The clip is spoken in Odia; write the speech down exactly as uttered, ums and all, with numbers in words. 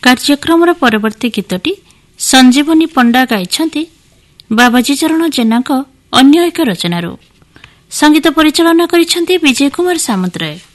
କାର୍ଯ୍ୟକ୍ରମର ପରବର୍ତ୍ତୀ ଗୀତଟି ସଞ୍ଜୀବନୀ ପଣ୍ଡା ଗାଇଛନ୍ତି ବାବାଜୀ ଚରଣ ଜେନାଙ୍କ ଅନ୍ୟ ଏକ ରଚନାରୁ। ସଙ୍ଗୀତ ପରିଚାଳନା କରିଛନ୍ତି ବିଜୟ କୁମାର ସାମନ୍ତରାୟ।